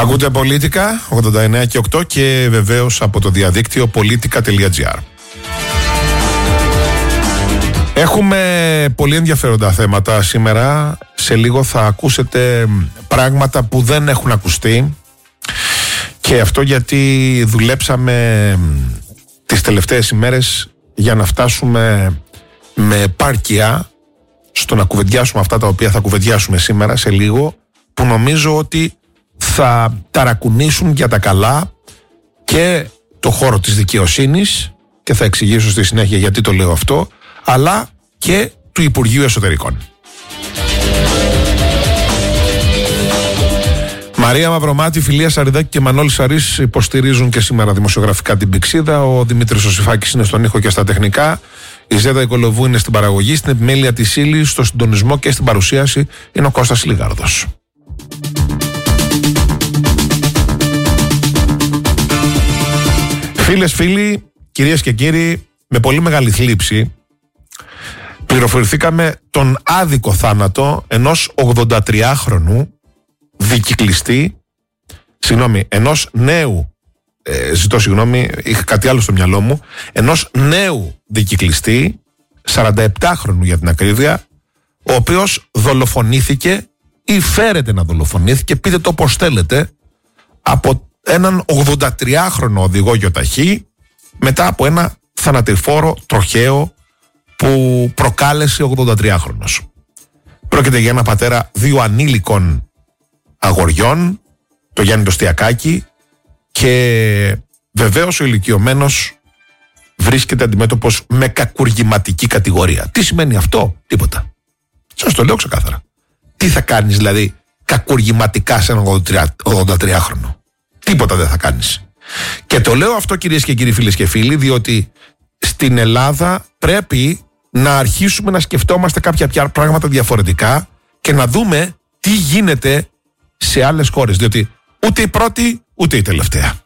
Ακούτε Πολίτικα 89 και 8 και βεβαίως από το διαδίκτυο politica.gr. Έχουμε πολύ ενδιαφέροντα θέματα σήμερα. Σε λίγο θα ακούσετε πράγματα που δεν έχουν ακουστεί. Και αυτό γιατί δουλέψαμε τις τελευταίες ημέρες για να φτάσουμε με επάρκεια στο να κουβεντιάσουμε αυτά τα οποία θα κουβεντιάσουμε σήμερα σε λίγο, που νομίζω ότι θα ταρακουνήσουν για τα καλά και το χώρο της δικαιοσύνης, και θα εξηγήσω στη συνέχεια γιατί το λέω αυτό, αλλά και του Υπουργείου Εσωτερικών. Μαρία Μαυρομάτη, Φιλία Σαριδάκη και Μανώλης Σαρής υποστηρίζουν και σήμερα δημοσιογραφικά την Πηξίδα. Ο Δημήτρης Οσυφάκης είναι στον ήχο και στα τεχνικά. Η Ζέτα Οικολοβού είναι στην παραγωγή. Στην επιμέλεια της ύλης, στο συντονισμό και στην παρουσίαση είναι ο Κώστας Λιγάρδος. Φίλες, φίλοι, κυρίες και κύριοι, με πολύ μεγάλη θλίψη πληροφορηθήκαμε τον άδικο θάνατο ενός 83χρονου δικυκλιστή, ενός νέου, είχα κάτι άλλο στο μυαλό μου, ενός νέου δικυκλιστή, 47χρονου για την ακρίβεια, ο οποίος δολοφονήθηκε ή φέρεται να δολοφονήθηκε, πείτε το όπως θέλετε, από έναν 83χρονο οδηγό γιοταχή μετά από ένα θανατηφόρο τροχαίο που προκάλεσε 83χρονος. Πρόκειται για ένα πατέρα 2 ανήλικων αγοριών, το Γιάννη το Στιακάκη, και βεβαίως ο ηλικιωμένος βρίσκεται αντιμέτωπος με κακουργηματική κατηγορία. Τι σημαίνει αυτό? Τίποτα. Σας το λέω ξεκάθαρα. Τι θα κάνεις δηλαδή κακουργηματικά σε έναν 83χρονο? Τίποτα δεν θα κάνεις. Και το λέω αυτό, κυρίες και κύριοι, φίλες και φίλοι, διότι στην Ελλάδα πρέπει να αρχίσουμε να σκεφτόμαστε κάποια πράγματα διαφορετικά και να δούμε τι γίνεται σε άλλες χώρες, διότι ούτε η πρώτη ούτε η τελευταία.